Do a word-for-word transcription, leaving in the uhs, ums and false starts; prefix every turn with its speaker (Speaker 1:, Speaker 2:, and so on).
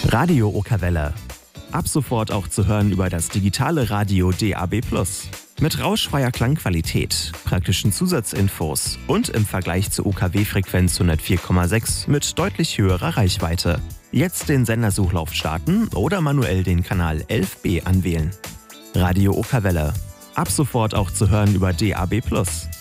Speaker 1: Radio Okerwelle. Ab sofort auch zu hören über das digitale Radio D A B plus. Mit rauschfreier Klangqualität, praktischen Zusatzinfos und im Vergleich zur U K W-Frequenz hundertvier Komma sechs mit deutlich höherer Reichweite. Jetzt den Sendersuchlauf starten oder manuell den Kanal elf b anwählen. Radio Okerwelle. Ab sofort auch zu hören über D A B plus.